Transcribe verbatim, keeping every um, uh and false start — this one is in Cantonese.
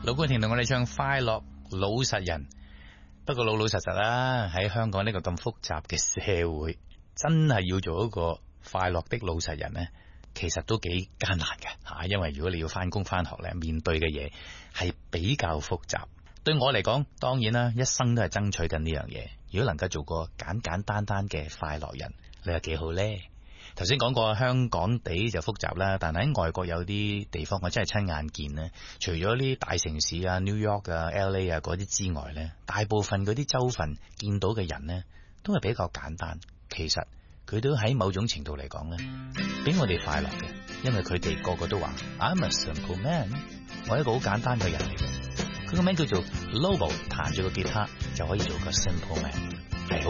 老冠廷同我哋唱快樂老實人。不過老老實實啦，喺香港呢個咁複雜嘅社會，真係要做一個快樂的老實人呢，其實都幾艱難嘅吓。因為如果你要翻工翻學咧，面對嘅嘢係比較複雜。對我嚟講，當然啦，一生都係爭取緊呢樣嘢。如果能夠做個簡簡單單嘅快樂人，你話幾好呢？頭先講過香港地就複雜啦，但係喺外國有啲地方我真係親眼見呢，除咗啲大城市啊 New York 啊 L A 啊嗰啲之外呢，大部分嗰啲州份見到嘅人呢，都係比較簡單。其實佢都喺某種程度嚟講呢，比我哋快樂嘅，因為佢哋個個都話 I'm a simple man， 我係一個好簡單嘅人嚟嘅。佢個名叫做 Lobo， 彈住個吉他就可以做個 simple man。